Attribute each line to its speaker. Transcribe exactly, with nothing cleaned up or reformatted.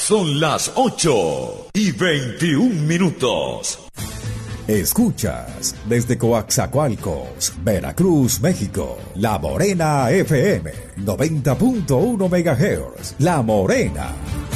Speaker 1: Son las ocho y veintiún minutos.
Speaker 2: Escuchas desde Coaxacualcos, Veracruz, México, La Morena F M, noventa punto uno megahertz. La Morena.